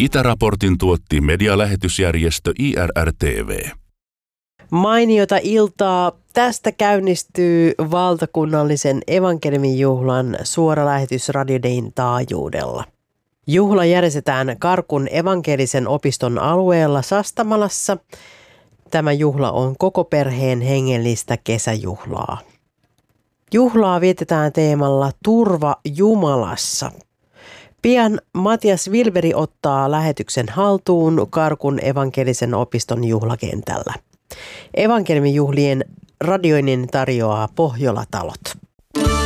Itäraportin tuotti medialähetysjärjestö IRR-TV. Mainiota iltaa. Tästä käynnistyy valtakunnallisen evankeliumijuhlan suora lähetys Radio Dayn taajuudella. Juhla järjestetään Karkun evankelisen opiston alueella Sastamalassa. Tämä juhla on koko perheen hengellistä kesäjuhlaa. Juhlaa vietetään teemalla Turva Jumalassa. Pian Matias Wilberi ottaa lähetyksen haltuun Karkun evankelisen opiston juhlakentällä. Evankeliumijuhlien radioinnin tarjoaa Pohjola-talot.